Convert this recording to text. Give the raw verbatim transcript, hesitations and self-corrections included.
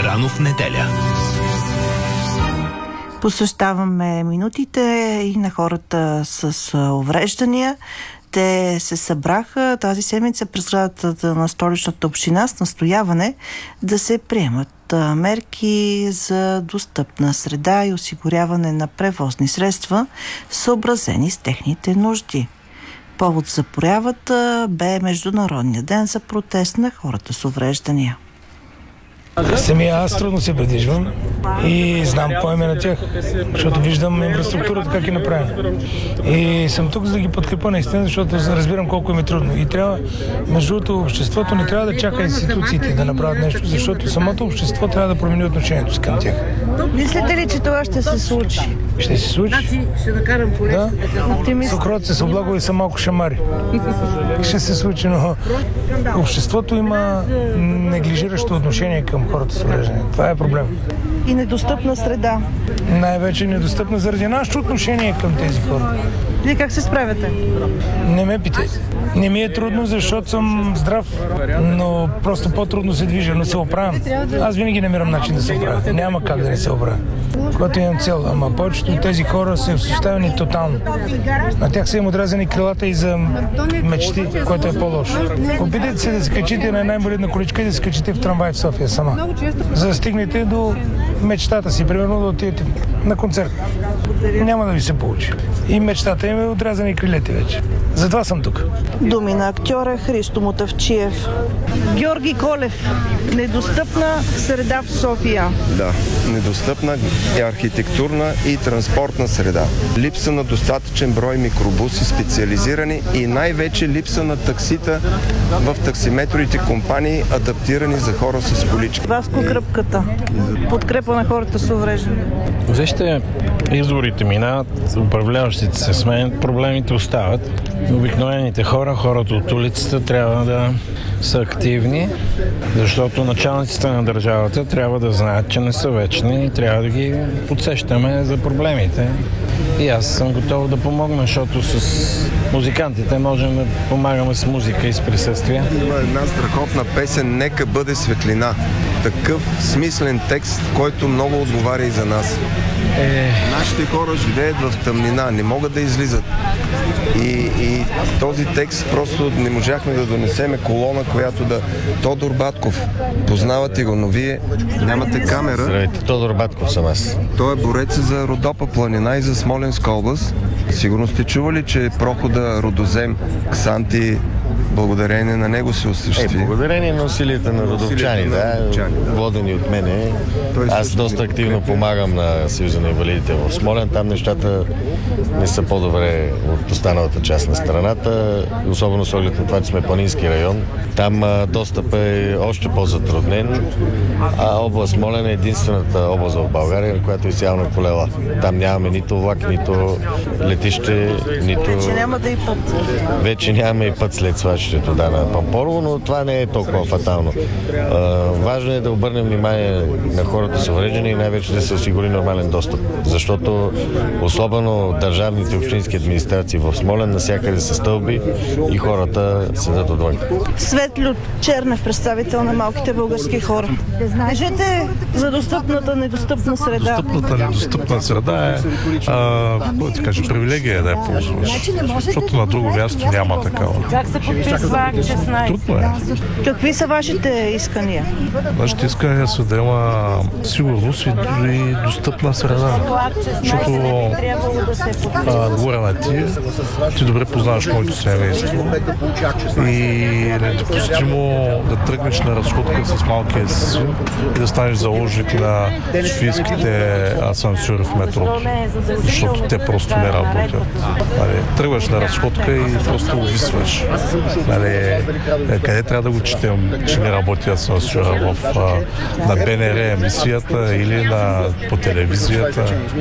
Рано в неделя. Посвещаваме минутите и на хората с увреждания. Те се събраха тази седмица през сградата на Столичната община с настояване да се приемат мерки за достъпна среда и осигуряване на превозни средства, съобразени с техните нужди. Повод за проявата бе Международния ден за протест на хората с увреждания. Самия аз трудно се придвижвам и знам по име на тях, защото виждам инфраструктурата как е направена. И съм тук за да ги подкрепя наистина, защото разбирам колко им е трудно. И трябва, между другото, обществото не трябва да чака институциите да направят нещо, защото самото общество трябва да промени отношението си към тях. Мислите ли, че това ще се случи? Ще се случи. Да. Сокротци са облаго и са малко шамари. Ще се случи, но обществото има неглижиращо отношение към хората с увреждания. Това е проблем. И недостъпна среда. Най-вече недостъпна заради нашето отношение към тези хора. Вие как се справяте? Не ме питайте. Не ми е трудно, защото съм здрав, но просто по-трудно се движа, но се оправям. Аз винаги намирам начин да се оправя. Няма как да не се оправя. Когато имам цел, ама повечето от тези хора са съставени тотално. На тях са им отрязани крилата и за мечти, което е по-лошо. Опитайте се да се качите на най-инвалидна количка и да се качите в трамвай в София сама. За да стигнете до мечтата си, примерно да отидете на концерт. Няма да ви се получи. И мечтата им е отрязани крилете вече. Затова съм тук. Думи на актьора Христо Мутавчиев. Георги Колев. Недостъпна среда в София. Да, недостъпна е архитектурна и транспортна среда. Липса на достатъчен брой микробуси, специализирани и най-вече липса на таксита в таксиметровите компании, адаптирани за хора с колички. Васко Кръпката. Подкрепа на хората с увреждания. Вижте, изборите минават, управляващите се сменят, проблемите остават. Обикновените хора, хората от улицата трябва да са активни, защото началниците на държавата трябва да знаят, че не са вечни и трябва да ги подсещаме за проблемите. И аз съм готов да помогна, защото с музикантите можем да помагаме с музика и с присъствие. Има една страхотна песен "Нека бъде светлина". Такъв смислен текст, който много отговаря и за нас. Е... Нашите хора живеят в тъмнина, не могат да излизат. И, и този текст просто не можахме да донесеме колона, която да... Тодор Батков, познавате го, но вие нямате камера. Здравейте, Тодор Батков съм аз. Той е борец за Родопа планина и за Смолянска област. Сигурно сте чували, че прохода Родозем Ксанти благодарение на него се осъществи. Е, благодарение на усилията на родопчани, да, да, водени от мене. Аз доста активно помагам на Съюза на инвалидите в Смолян. Там нещата не са по-добре от останалата част на страната, особено с оглед на това, че сме планински район. Там а, достъп е още по-затруднен, а област Смолян е единствената област в България, която е изцяло на колела. Там нямаме нито влак, нито летище, нито... Вече няма да и път. Вече нямаме и път след свлачището да, на Пампорово, но това не е толкова фатално. А, важно е да обърнем внимание на хората с увреждания и най-вече да се осигури нормален достъп, защото особено държавните и общински администрации в Смолян навсякъде са стълби и хората седят отвън. Светлю Чернев, представител на малките български хора. Кажете за достъпната недостъпна среда. Достъпната недостъпна среда е, а, да кажа, привилегия да я ползваш, защото на друго място няма такава. Как се подписва шестнайсет? Трудно е. Какви са вашите искания? Нашите искания са да има сигурност и дори достъпна среда. Защото а, говоря на ти, ти добре познаваш моето семейство и недопустимо да тръгнеш на разходка с малкия си и да станеш заложник на софийските асансьори в метрото, защото те просто не работят. Нали, тръгваш на разходка и просто увисваш. Нали, къде трябва да го четем, че не работи асансьора в, на БНР емисията или на, по телевизията?